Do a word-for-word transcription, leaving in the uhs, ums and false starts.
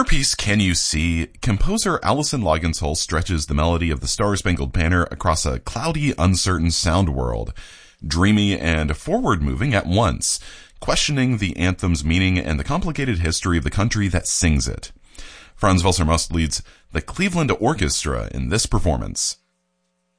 her piece, Can You See?, composer Alison Loggins-Hull stretches the melody of the Star-Spangled Banner across a cloudy, uncertain sound world, dreamy and forward-moving at once, questioning the anthem's meaning and the complicated history of the country that sings it. Franz Welser-Most leads the Cleveland Orchestra in this performance.